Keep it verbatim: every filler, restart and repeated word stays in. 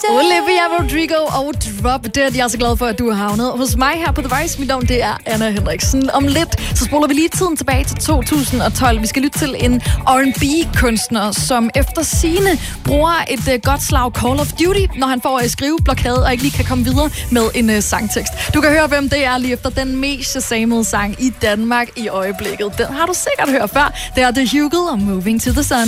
Olivia Rodrigo og Drop. Det er jeg så glad for, at du har havnet hos mig her på The Voice. Mit navn, det er Anna Henriksen. Om lidt, så spoler vi lige tiden tilbage til to tusind og tolv. Vi skal lytte til en R and B-kunstner, som efter sigende bruger et uh, godt slag Call of Duty, når han får uh, skriveblokade og ikke lige kan komme videre med en uh, sangtekst. Du kan høre, hvem det er lige efter den mest samlede sang i Danmark i øjeblikket. Den har du sikkert hørt før. Det er The Hugo og Moving to the Sun.